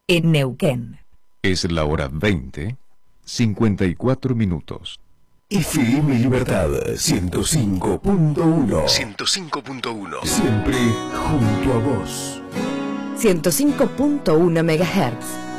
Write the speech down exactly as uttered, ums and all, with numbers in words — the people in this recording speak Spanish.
en Neuquén. Es la hora veinte, cincuenta y cuatro minutos. F M Libertad ciento cinco punto uno. ciento cinco punto uno. Siempre junto a vos. ciento cinco punto uno megahertz.